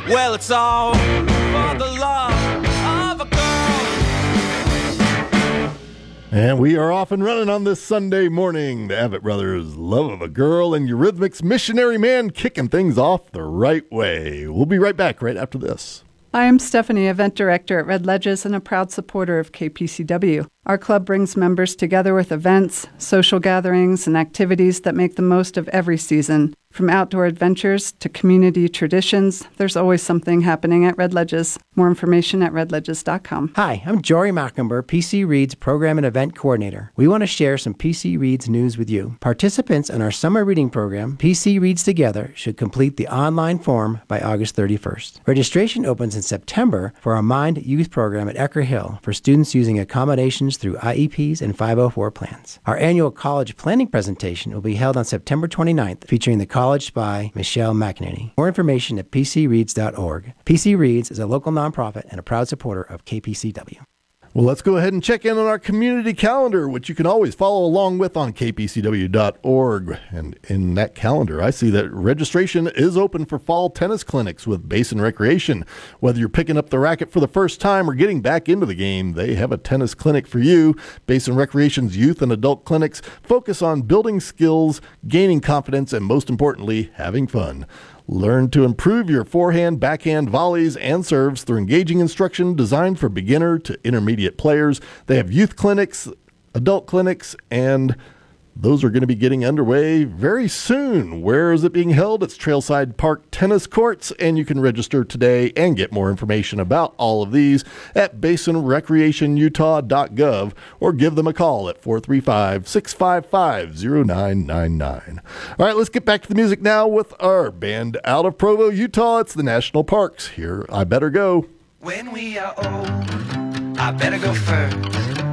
Well, it's all for the love of a girl. And we are off and running on this Sunday morning. The Avett Brothers, Love of a Girl, and Eurythmics' Missionary Man kicking things off the right way. We'll be right back right after this. I am Stephanie, event director at Red Ledges and a proud supporter of KPCW. Our club brings members together with events, social gatherings, and activities that make the most of every season. From outdoor adventures to community traditions, there's always something happening at Red Ledges. More information at redledges.com. Hi, I'm Jory Mockenberg, PC Reads Program and Event Coordinator. We want to share some PC Reads news with you. Participants in our summer reading program, PC Reads Together, should complete the online form by August 31st. Registration opens in September for our Mind Youth program at Ecker Hill for students using accommodations through IEPs and 504 plans. Our annual college planning presentation will be held on September 29th, featuring the College Spy, Michelle McEnany. More information at pcreads.org. PC Reads is a local nonprofit and a proud supporter of KPCW. Well, let's go ahead and check in on our community calendar, which you can always follow along with on kpcw.org. And in that calendar, I see that registration is open for fall tennis clinics with Basin Recreation. Whether you're picking up the racket for the first time or getting back into the game, they have a tennis clinic for you. Basin Recreation's youth and adult clinics focus on building skills, gaining confidence, and most importantly, having fun. Learn to improve your forehand, backhand, volleys, and serves through engaging instruction designed for beginner to intermediate players. They have youth clinics, adult clinics, and those are going to be getting underway very soon. Where is it being held? It's Trailside Park Tennis Courts, and you can register today and get more information about all of these at basinrecreationutah.gov or give them a call at 435-655-0999. All right, let's get back to the music now with our band out of Provo, Utah. It's the National Parks. Here, I Better Go. When we are old, I better go first.